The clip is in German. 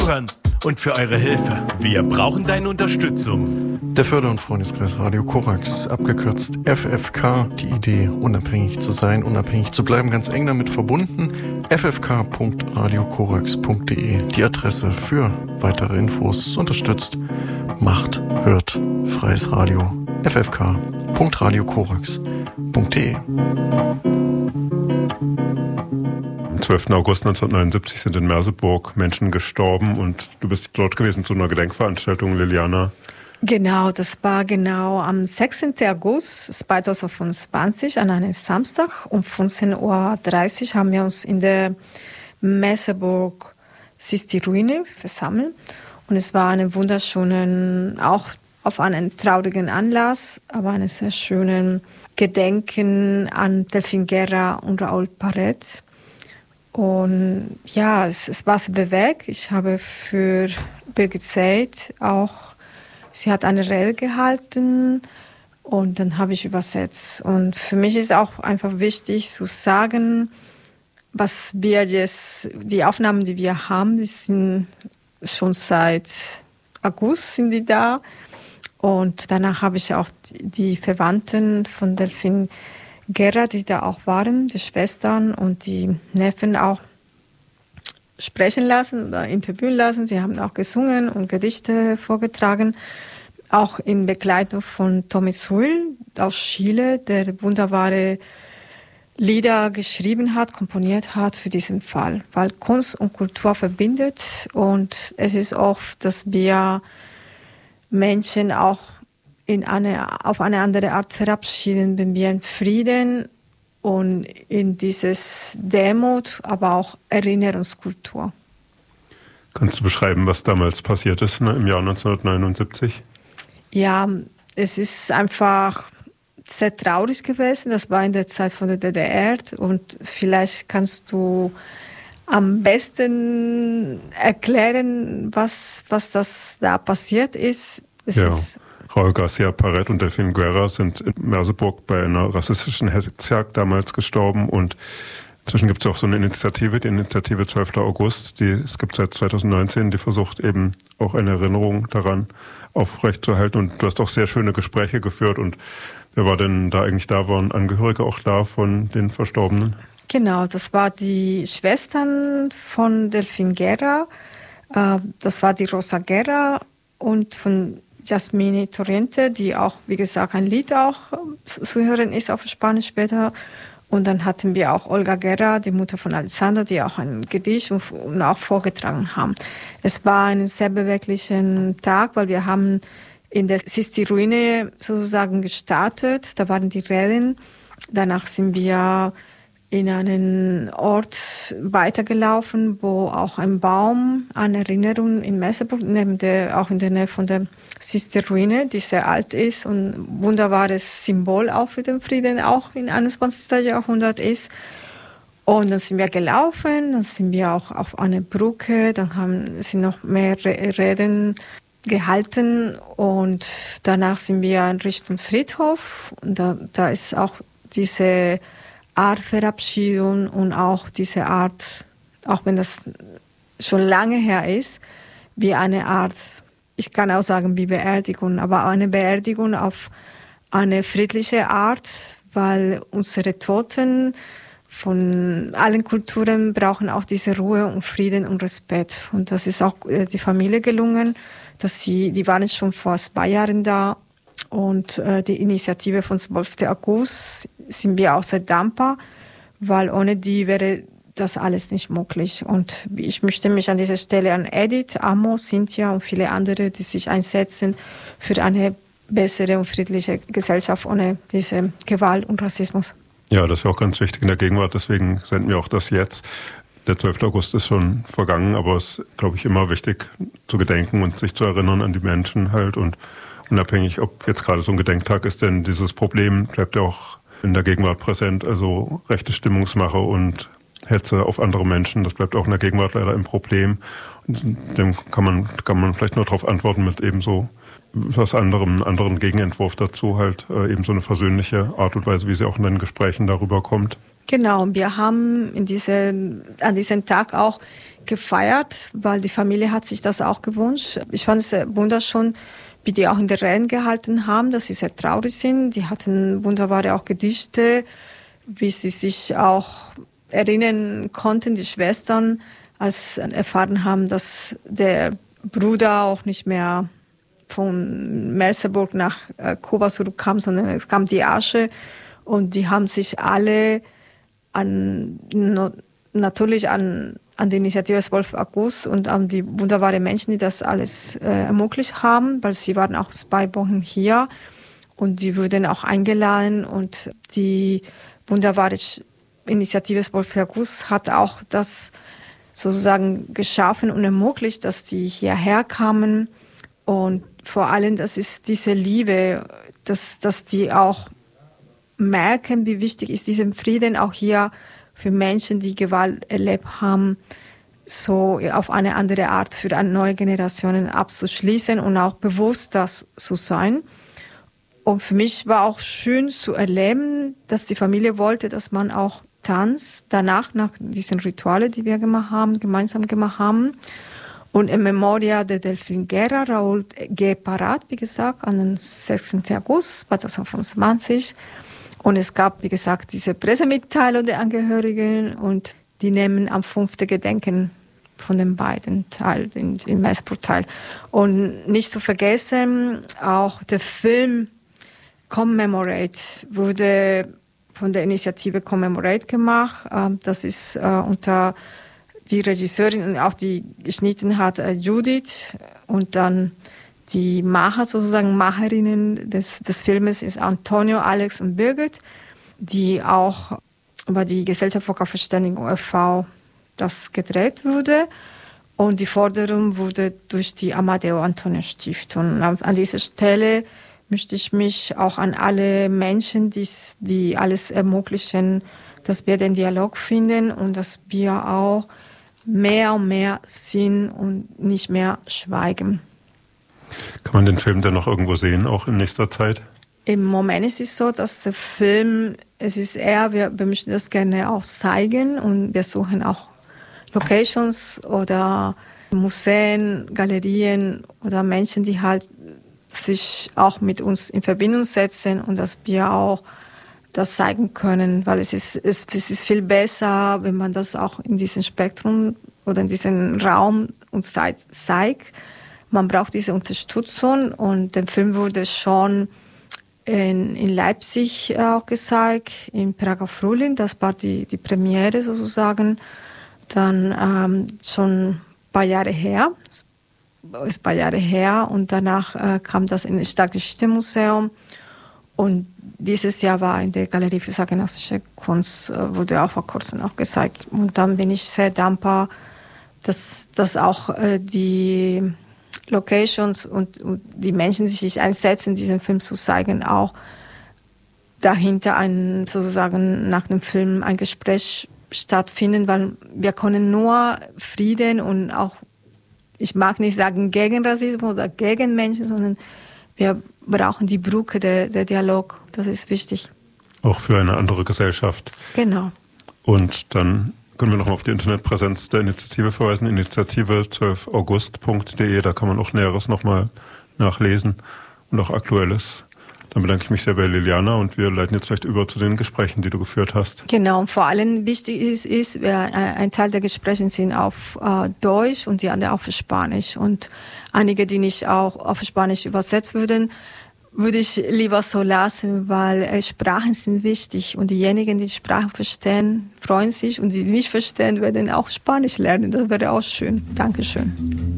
und für eure Hilfe. Wir brauchen deine Unterstützung. Der Förder- und Freundeskreis Radio Korax, abgekürzt FFK, die Idee, unabhängig zu sein, unabhängig zu bleiben, ganz eng damit verbunden. ffk.radiokorax.de, die Adresse für weitere Infos. Unterstützt, macht, hört, freies Radio. ffk.radiokorax.de. Am 12. August 1979 sind in Merseburg Menschen gestorben und du bist dort gewesen zu einer Gedenkveranstaltung, Liliana. Genau, das war genau am 16. August 2025 an einem Samstag um 15:30 Uhr haben wir uns in der Merseburg Sisti-Ruine versammelt und es war eine wunderschöne, auch auf einen traurigen Anlass, aber einen sehr schönen Gedenken an Delphine Guerra und Raoul Parret. Und ja, es war sehr bewegt. Ich habe für Birgit Seyd auch, sie hat eine Rede gehalten und dann habe ich übersetzt. Und für mich ist auch einfach wichtig zu sagen, was wir jetzt, die Aufnahmen, die wir haben, die sind schon seit August sind die da. Und danach habe ich auch die Verwandten von Delphine Guerra, die da auch waren, die Schwestern und die Neffen auch sprechen lassen oder interviewen lassen. Sie haben auch gesungen und Gedichte vorgetragen, auch in Begleitung von Tommy Sewell aus Chile, der wunderbare Lieder geschrieben hat, komponiert hat für diesen Fall, weil Kunst und Kultur verbindet und es ist oft, dass wir Menschen auch auf eine andere Art verabschieden, wenn wir in Frieden und in dieses Demut, aber auch Erinnerungskultur. Kannst du beschreiben, was damals passiert ist, im Jahr 1979? Ja, es ist einfach sehr traurig gewesen. Das war in der Zeit von der DDR und vielleicht kannst du am besten erklären, was das da passiert ist. Raoul Garcia Parret und Delphine Guerra sind in Merseburg bei einer rassistischen Hetzjagd damals gestorben und inzwischen gibt es auch so eine Initiative, die Initiative 12. August, es gibt seit 2019, die versucht eben auch eine Erinnerung daran aufrechtzuerhalten und du hast auch sehr schöne Gespräche geführt und wer war denn da eigentlich da? Waren Angehörige auch da von den Verstorbenen? Genau, das war die Schwestern von Delphine Guerra, das war die Rosa Guerra und von Jasmine Torrente, die auch, wie gesagt, ein Lied auch zu hören ist auf Spanisch später. Und dann hatten wir auch Olga Guerra, die Mutter von Alexander, die auch ein Gedicht und auch vorgetragen haben. Es war ein sehr beweglicher Tag, weil wir haben in der Sisti-Ruine sozusagen gestartet. Da waren die Reden. Danach sind wir in einen Ort weitergelaufen, wo auch ein Baum an Erinnerung in Merseburg, auch in der Nähe von der Sisti-Ruine, die sehr alt ist und ein wunderbares Symbol auch für den Frieden, auch im 21. Jahrhundert ist. Und dann sind wir gelaufen, dann sind wir auch auf eine Brücke, dann sind noch mehr Reden gehalten und danach sind wir in Richtung Friedhof und da ist auch diese Art Verabschiedung und auch diese Art, auch wenn das schon lange her ist, wie eine Art, ich kann auch sagen wie Beerdigung, aber eine Beerdigung auf eine friedliche Art, weil unsere Toten von allen Kulturen brauchen auch diese Ruhe und Frieden und Respekt. Und das ist auch die Familie gelungen, die waren schon vor 2 Jahren da. Und die Initiative von 12. August sind wir auch sehr dankbar, weil ohne die wäre das alles nicht möglich. Und ich möchte mich an dieser Stelle an Edith, Amo, Cynthia und viele andere, die sich einsetzen für eine bessere und friedliche Gesellschaft ohne diese Gewalt und Rassismus. Ja, das ist auch ganz wichtig in der Gegenwart, deswegen senden wir auch das jetzt. Der 12. August ist schon vergangen, aber es ist, glaube ich, immer wichtig zu gedenken und sich zu erinnern an die Menschen halt und unabhängig, ob jetzt gerade so ein Gedenktag ist, denn dieses Problem bleibt ja auch in der Gegenwart präsent, also rechte Stimmungsmache und Hetze auf andere Menschen, das bleibt auch in der Gegenwart leider ein Problem. Und dem kann man vielleicht nur darauf antworten mit eben so was anderem, einen anderen Gegenentwurf dazu, halt eben so eine versöhnliche Art und Weise, wie sie auch in den Gesprächen darüber kommt. Genau, wir haben an diesem Tag auch gefeiert, weil die Familie hat sich das auch gewünscht. Ich fand es wunderschön, wie die auch in der Reden gehalten haben, dass sie sehr traurig sind. Die hatten wunderbare auch Gedichte, wie sie sich auch erinnern konnten, die Schwestern, als sie erfahren haben, dass der Bruder auch nicht mehr von Merseburg nach Kuba zurückkam, sondern es kam die Asche und die haben sich alle natürlich an die Initiative 12. August und an die wunderbaren Menschen, die das alles ermöglicht haben, weil sie waren auch 2 Wochen hier und die wurden auch eingeladen und die wunderbare Initiative 12. August hat auch das sozusagen geschaffen und ermöglicht, dass die hierher kamen und vor allem, das ist diese Liebe, dass die auch merken, wie wichtig ist dieser Frieden auch hier für Menschen, die Gewalt erlebt haben, so auf eine andere Art für neue Generationen abzuschließen und auch bewusst das zu sein. Und für mich war auch schön zu erleben, dass die Familie wollte, dass man auch tanzt, danach, nach diesen Ritualen, die wir gemeinsam gemacht haben. Und in Memoria de Delfín Guerra, Raúl G. Parat, wie gesagt, am 16. August 2025. Und es gab, wie gesagt, diese Pressemitteilung der Angehörigen und die nehmen am 5. Gedenken von den beiden teil, in Merseburg teil. Und nicht zu vergessen, auch der Film Commemorate wurde von der Initiative Commemorate gemacht. Das ist unter die Regisseurin und auch die geschnitten hat, Judith. Und dann die Macherinnen des Filmes ist Antonio, Alex und Birgit, die auch über die Gesellschaft für Verständigung e.V. das gedreht wurde. Und die Forderung wurde durch die Amadeo Antonio Stiftung. An dieser Stelle möchte ich mich auch an alle Menschen, die alles ermöglichen, dass wir den Dialog finden und dass wir auch mehr und mehr sind und nicht mehr schweigen. Kann man den Film denn noch irgendwo sehen, auch in nächster Zeit? Im Moment ist es so, dass der Film, es ist eher, wir möchten das gerne auch zeigen und wir suchen auch Locations oder Museen, Galerien oder Menschen, die halt sich auch mit uns in Verbindung setzen und dass wir auch das zeigen können, weil es ist viel besser, wenn man das auch in diesem Spektrum oder in diesem Raum uns zeigt. Man braucht diese Unterstützung und der Film wurde schon in Leipzig auch gezeigt, in Prager Frühling, das war die Premiere sozusagen, dann schon ein paar Jahre her und danach kam das in das Stadtgeschichte-Museum und dieses Jahr war in der Galerie für zeitgenössische Kunst, wurde auch vor kurzem auch gezeigt und dann bin ich sehr dankbar, dass auch die Locations und die Menschen, die sich einsetzen, diesen Film zu zeigen, auch dahinter sozusagen nach dem Film ein Gespräch stattfinden, weil wir können nur Frieden und auch, ich mag nicht sagen gegen Rassismus oder gegen Menschen, sondern wir brauchen die Brücke, der Dialog, das ist wichtig. Auch für eine andere Gesellschaft. Genau. Und dann können wir nochmal auf die Internetpräsenz der Initiative verweisen, initiative12august.de, da kann man auch Näheres nochmal nachlesen und auch Aktuelles. Dann bedanke ich mich sehr bei Liliana und wir leiten jetzt vielleicht über zu den Gesprächen, die du geführt hast. Genau, und vor allem wichtig ist ein Teil der Gespräche sind auf Deutsch und die anderen auf Spanisch. Und einige, die nicht auch auf Spanisch übersetzt würden, würde ich lieber so lassen, weil Sprachen sind wichtig und diejenigen, die Sprachen verstehen, freuen sich und die nicht verstehen, werden auch Spanisch lernen. Das wäre auch schön. Dankeschön.